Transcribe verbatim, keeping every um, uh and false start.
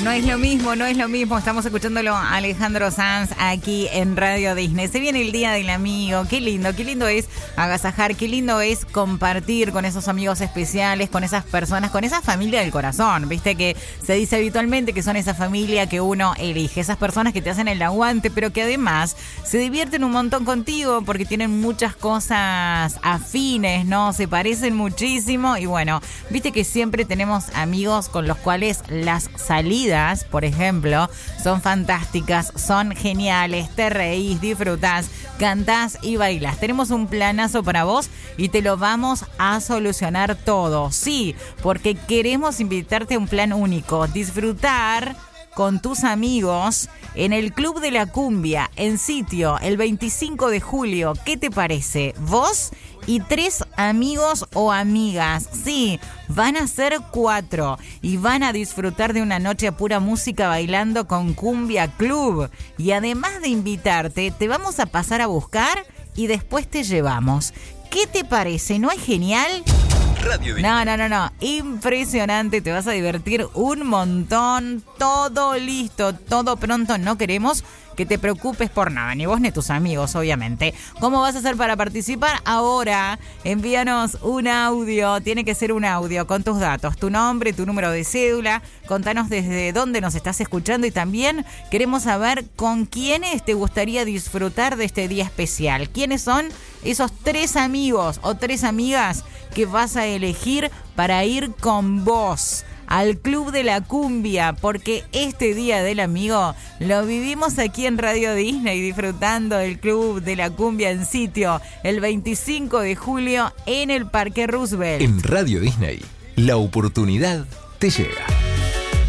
No es lo mismo, no es lo mismo. Estamos escuchándolo a Alejandro Sanz aquí en Radio Disney. Se viene el Día del Amigo. Qué lindo, qué lindo es agasajar, qué lindo es compartir con esos amigos especiales, con esas personas, con esa familia del corazón. Viste que se dice habitualmente que son esa familia que uno elige, esas personas que te hacen el aguante, pero que además se divierten un montón contigo porque tienen muchas cosas afines, ¿no? Se parecen muchísimo y bueno, viste que siempre tenemos amigos con los cuales las salidas, por ejemplo, son fantásticas, son geniales, te reís, disfrutás, cantás y bailás. Tenemos un planazo para vos y te lo vamos a solucionar todo. Sí, porque queremos invitarte a un plan único, disfrutar con tus amigos en el Club de la Cumbia, en Sitio, el veinticinco de julio. ¿Qué te parece? Vos y tres amigos o amigas. Sí, van a ser cuatro y van a disfrutar de una noche a pura música bailando con Cumbia Club. Y además de invitarte, te vamos a pasar a buscar y después te llevamos. ¿Qué te parece? ¿No es genial? Radio Disney. No, no, no, no. Impresionante. Te vas a divertir un montón. Todo listo, todo pronto. No queremos que te preocupes por nada, ni vos ni tus amigos, obviamente. ¿Cómo vas a hacer para participar? Ahora, envíanos un audio. Tiene que ser un audio con tus datos, tu nombre, tu número de cédula. Contanos desde dónde nos estás escuchando y también queremos saber con quiénes te gustaría disfrutar de este día especial. ¿Quiénes son esos tres amigos o tres amigas que vas a elegir para ir con vos al Club de la Cumbia? Porque este Día del Amigo lo vivimos aquí en Radio Disney, disfrutando del Club de la Cumbia en Sitio el veinticinco de julio en el Parque Roosevelt. En Radio Disney, la oportunidad te llega.